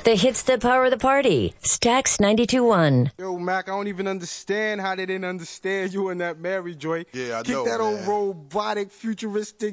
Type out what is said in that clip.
The hits that power the party. Stax 92.1. Yo, Mac, I don't even understand how they didn't understand you in that Mary Joy. Yeah, I Kick know, that old man. robotic, futuristic